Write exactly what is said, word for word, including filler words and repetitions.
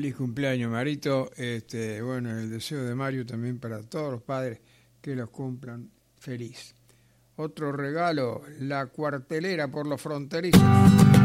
Feliz cumpleaños, Marito. Este, bueno, el deseo de Mario también para todos los padres que los cumplan feliz. Otro regalo, la cuartelera por los fronterizos.